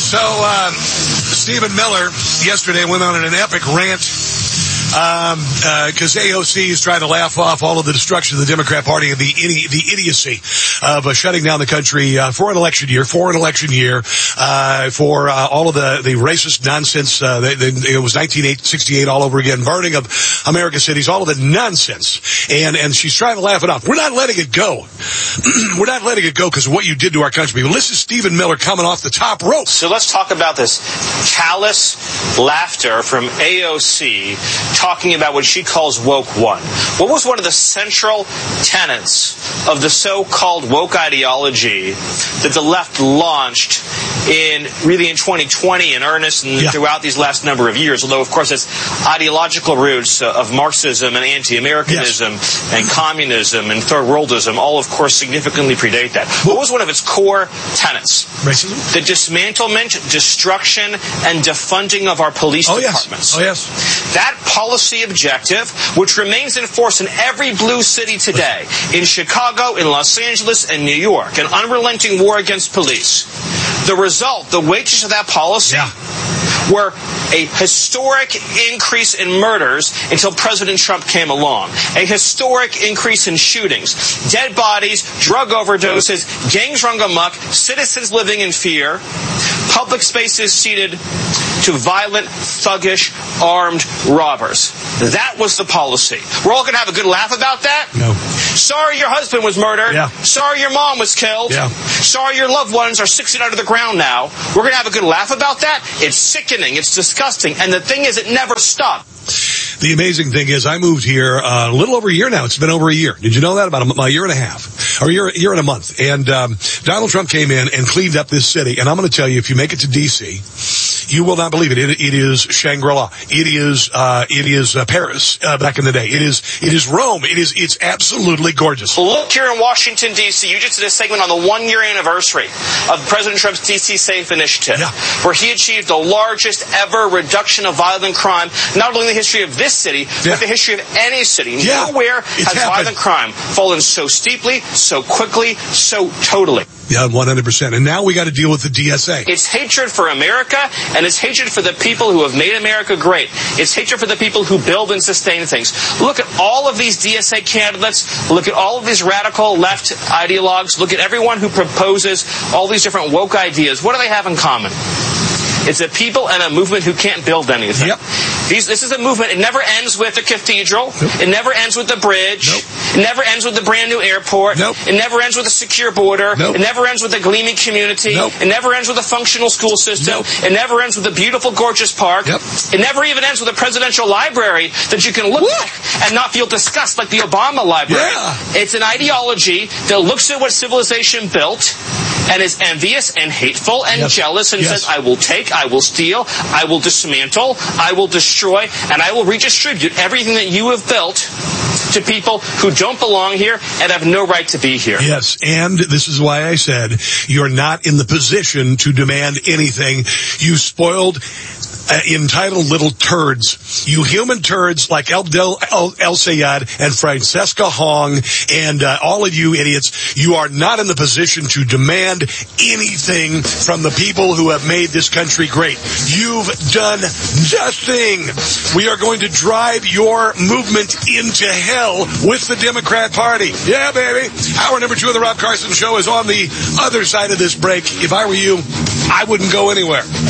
So, Stephen Miller yesterday went on an epic rant because AOC is trying to laugh off all of the destruction of the Democrat Party and the idiocy of shutting down the country for an election year, for all of the racist nonsense. It was 1968 all over again, burning of American cities, all of the nonsense. And she's trying to laugh it off. We're not letting it go. We're not letting it go because of what you did to our country. But listen to Stephen Miller coming off the top rope. So let's talk about this callous laughter from AOC talking about what she calls woke one. What was one of the central tenets of the so-called woke ideology that the left launched in 2020 in earnest and throughout these last number of years? Although, of course, its ideological roots of Marxism and anti-Americanism and communism and third worldism all, of course, significantly predate that. What was one of its core tenets? Racism? The dismantlement, destruction, and defunding of our police departments. Oh, yes. That policy objective, which remains in force in every blue city today, in Chicago, in Los Angeles, and New York, an unrelenting war against police. The result, the wages of that policy, were a historic increase in murders until President Trump came along. A historic increase in shootings, dead bodies, drug overdoses, gangs run amok, citizens living in fear, public spaces ceded to violent, thuggish, armed robbers. That was the policy. We're all going to have a good laugh about that? No. Sorry your husband was murdered. Yeah. Sorry your mom was killed. Yeah. Sorry your loved ones are 6 feet under the ground now. We're going to have a good laugh about that? It's sickening. It's disgusting. And the thing is, it never stopped. The amazing thing is I moved here a little over a year now. It's been over a year. Did you know that? About a year and a half. Or a year and a month. And Donald Trump came in and cleaned up this city. And I'm going to tell you, if you make it to D.C., you will not believe it. It is Shangri-La. It is Paris back in the day. It is Rome. It's absolutely gorgeous. Look here in Washington, D.C., you just did a segment on the 1-year anniversary of President Trump's D.C. Safe Initiative, where he achieved the largest ever reduction of violent crime, not only in the history of this city, but the history of any city. Nowhere has violent crime fallen so steeply, so quickly, so totally. Yeah, 100%. And now we got to deal with the DSA. It's hatred for America, and it's hatred for the people who have made America great. It's hatred for the people who build and sustain things. Look at all of these DSA candidates. Look at all of these radical left ideologues. Look at everyone who proposes all these different woke ideas. What do they have in common? It's a people and a movement who can't build anything. Yep. This is a movement. It never ends with a cathedral. Nope. It never ends with a bridge. Nope. It never ends with a brand new airport. Nope. It never ends with a secure border. Nope. It never ends with a gleaming community. Nope. It never ends with a functional school system. Nope. It never ends with a beautiful, gorgeous park. Yep. It never even ends with a presidential library that you can look at and not feel disgust like the Obama library. Yeah. It's an ideology that looks at what civilization built and is envious and hateful and jealous and says, I will take, I will steal, I will dismantle, I will destroy, and I will redistribute everything that you have built to people who don't belong here and have no right to be here. Yes, and this is why I said you're not in the position to demand anything. You spoiled entitled little turds. You human turds like El Sayed and Francesca Hong and all of you idiots, you are not in the position to demand anything from the people who have made this country great. You've done nothing. We are going to drive your movement into hell with the Democrat Party. Yeah, baby. Hour number 2 of the Rob Carson Show is on the other side of this break. If I were you, I wouldn't go anywhere.